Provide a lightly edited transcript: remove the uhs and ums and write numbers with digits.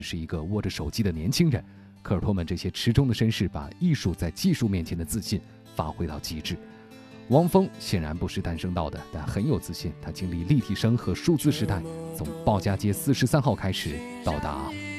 是一个握着手机的年轻人。科尔托们这些池中的绅士把艺术在技术面前的自信发挥到极致。汪峰显然不是诞生到的，但很有自信。他经历立体声和数字时代，从鲍家街43号开始到达